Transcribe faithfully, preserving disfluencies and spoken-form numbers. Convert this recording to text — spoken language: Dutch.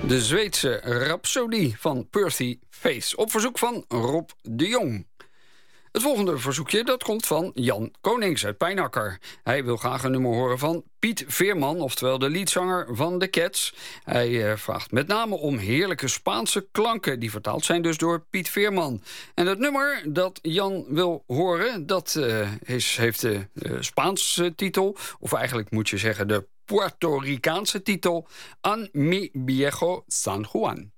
De Zweedse Rhapsodie van Percy Face. Op verzoek van Rob de Jong. Het volgende verzoekje dat komt van Jan Konings uit Pijnakker. Hij wil graag een nummer horen van Piet Veerman, oftewel de leadzanger van The Cats. Hij uh, vraagt met name om heerlijke Spaanse klanken, die vertaald zijn dus door Piet Veerman. En het nummer dat Jan wil horen, dat uh, is, heeft de uh, Spaanse titel, of eigenlijk moet je zeggen de Puerto Ricaanse titel, An mi viejo San Juan.